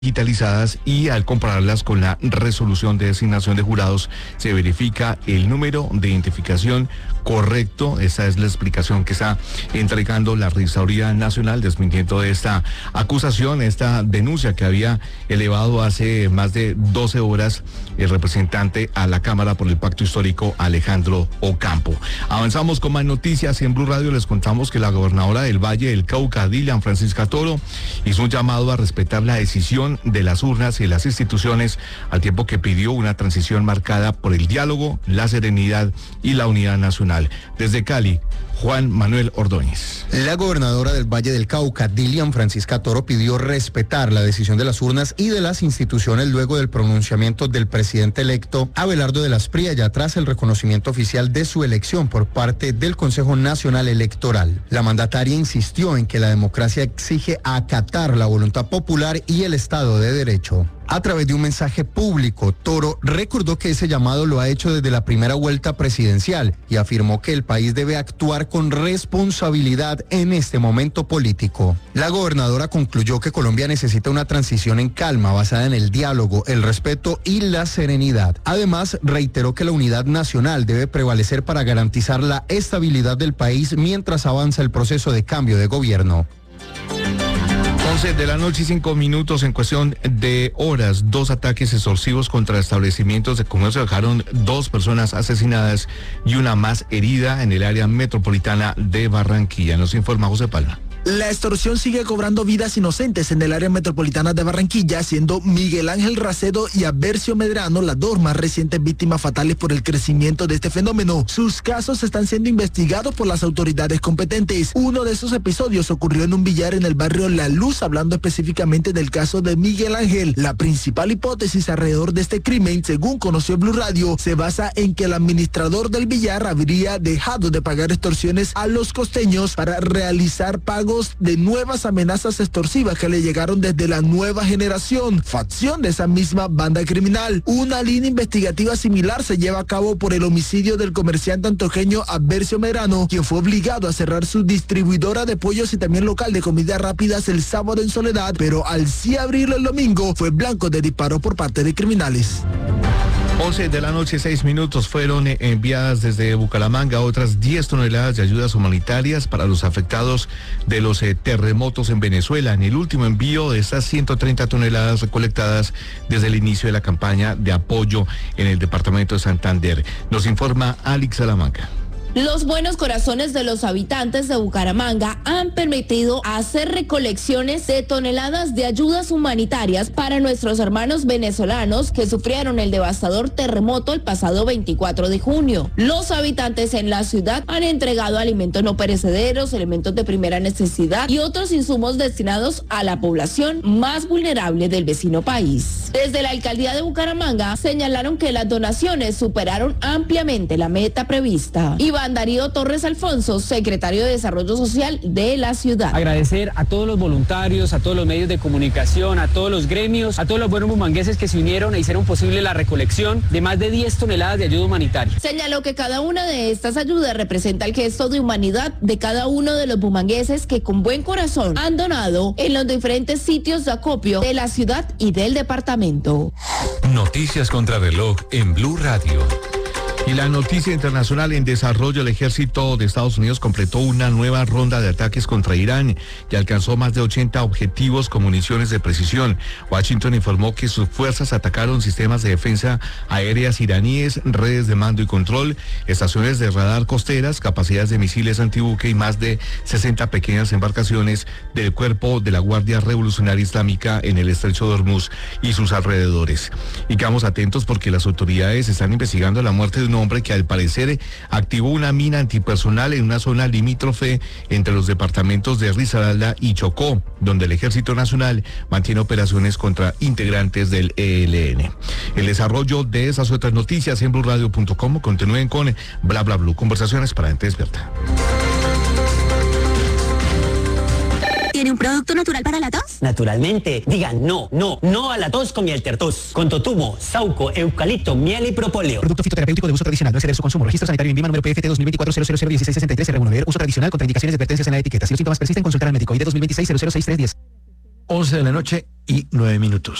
digitalizadas y al compararlas con la resolución de designación de jurados se verifica el número de identificación correcto. Esa es la explicación que está entregando la Registraduría Nacional desmintiendo esta acusación, esta denuncia que había elevado hace más de 12 horas el representante a la Cámara por el Pacto Histórico, Alejandro Ocampo. Avanzamos con más noticias. En Blue Radio les contamos que la gobernadora del Valle del Cauca, Dilian Francisca Toro, hizo un llamado a respetar la decisión de las urnas y las instituciones, al tiempo que pidió una transición marcada por el diálogo, la serenidad y la unidad nacional. Desde Cali, Juan Manuel Ordóñez. La gobernadora del Valle del Cauca, Dilian Francisca Toro, pidió respetar la decisión de las urnas y de las instituciones luego del pronunciamiento del presidente electo Abelardo de las Priella tras el reconocimiento oficial de su elección por parte del Consejo Nacional Electoral. La mandataria insistió en que la democracia exige acatar la voluntad popular y el Estado de Derecho. A través de un mensaje público, Toro recordó que ese llamado lo ha hecho desde la primera vuelta presidencial y afirmó que el país debe actuar con responsabilidad en este momento político. La gobernadora concluyó que Colombia necesita una transición en calma basada en el diálogo, el respeto y la serenidad. Además, reiteró que la unidad nacional debe prevalecer para garantizar la estabilidad del país mientras avanza el proceso de cambio de gobierno. 11 de la noche y 5 minutos. En cuestión de horas, 2 ataques extorsivos contra establecimientos de comercio dejaron 2 personas asesinadas y una más herida en el área metropolitana de Barranquilla. Nos informa José Palma. La extorsión sigue cobrando vidas inocentes en el área metropolitana de Barranquilla, siendo Miguel Ángel Racedo y Avercio Medrano las 2 más recientes víctimas fatales por el crecimiento de este fenómeno. Sus casos están siendo investigados por las autoridades competentes. Uno de esos episodios ocurrió en un billar en el barrio La Luz, hablando específicamente del caso de Miguel Ángel. La principal hipótesis alrededor de este crimen, según conoció Blue Radio, se basa en que el administrador del billar habría dejado de pagar extorsiones a los costeños para realizar pagos de nuevas amenazas extorsivas que le llegaron desde la nueva generación, facción de esa misma banda criminal. Una línea investigativa similar se lleva a cabo por el homicidio del comerciante antioqueño Avercio Medrano, quien fue obligado a cerrar su distribuidora de pollos y también local de comidas rápidas el sábado en Soledad, pero al sí abrirlo el domingo fue blanco de disparos por parte de criminales. 11 de la noche, 6 minutos. Fueron enviadas desde Bucaramanga otras 10 toneladas de ayudas humanitarias para los afectados de los terremotos en Venezuela. En el último envío de estas 130 toneladas recolectadas desde el inicio de la campaña de apoyo en el departamento de Santander. Nos informa Alex Salamanca. Los buenos corazones de los habitantes de Bucaramanga han permitido hacer recolecciones de toneladas de ayudas humanitarias para nuestros hermanos venezolanos que sufrieron el devastador terremoto el pasado 24 de junio. Los habitantes en la ciudad han entregado alimentos no perecederos, elementos de primera necesidad y otros insumos destinados a la población más vulnerable del vecino país. Desde la alcaldía de Bucaramanga señalaron que las donaciones superaron ampliamente la meta prevista. Darío Torres Alfonso, secretario de Desarrollo Social de la ciudad. Agradecer a todos los voluntarios, a todos los medios de comunicación, a todos los gremios, a todos los buenos bumangueses que se unieron e hicieron posible la recolección de más de 10 toneladas de ayuda humanitaria. Señaló que cada una de estas ayudas representa el gesto de humanidad de cada uno de los bumangueses que con buen corazón han donado en los diferentes sitios de acopio de la ciudad y del departamento. Noticias contra reloj en Blue Radio. Y la noticia internacional en desarrollo: el ejército de Estados Unidos completó una nueva ronda de ataques contra Irán y alcanzó más de 80 objetivos con municiones de precisión. Washington informó que sus fuerzas atacaron sistemas de defensa aéreas iraníes, redes de mando y control, estaciones de radar costeras, capacidades de misiles antibuque y más de 60 pequeñas embarcaciones del cuerpo de la Guardia Revolucionaria Islámica en el estrecho de Hormuz y sus alrededores. Y quedamos atentos porque las autoridades están investigando la muerte de un hombre que al parecer activó una mina antipersonal en una zona limítrofe entre los departamentos de Risaralda y Chocó, donde el Ejército Nacional mantiene operaciones contra integrantes del ELN. El desarrollo de esas otras noticias en BlueRadio.com. Continúen con Bla Bla Blue, conversaciones para gente despierta. ¿Tiene un producto natural para la tos? Naturalmente. Digan no a la tos con miel tertos. Con totumo, sauco, eucalipto, miel y propóleo. Producto fitoterapéutico de uso tradicional. No exceder su consumo. Registro sanitario en Vima, número PFT 2024-0001663. Uso tradicional con contraindicaciones y advertencias en la etiqueta. Si los síntomas persisten, consultar al médico. ID 2026-006310. 11 de la noche y 9 minutos.